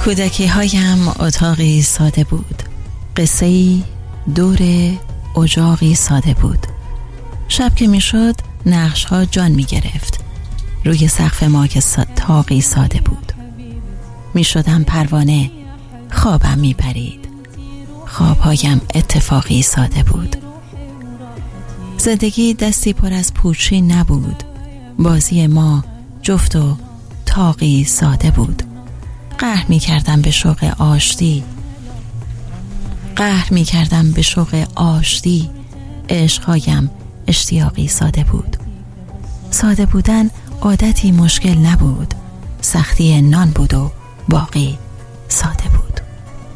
کودکی هایم اتاقی ساده بود، قصه‌ای دور اجاقی ساده بود. شب که میشد نقش ها جان می گرفت. روی سقف ما که تاقی ساده بود، می شدم پروانه، خوابم می پرید. خوابهایم اتفاقی ساده بود. زندگی دستی پر از پوچی نبود. بازی ما جفت و تاقی ساده بود. قهر می کردم به شوق آشتی. عشقهایم اشتیاقی ساده بود. ساده بودن عادتی مشکل نبود. سختی نان بود و باقی ساده بود.